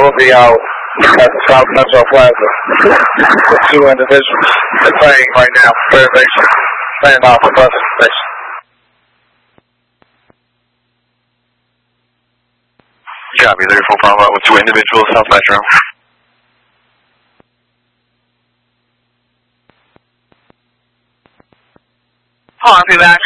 will be out at the South Metro Plaza with 2 individuals. They're playing right now, reservation, playing off the bus station. Copy, 34 Bravo with 2 individuals, South Metro. Hold on, feedback.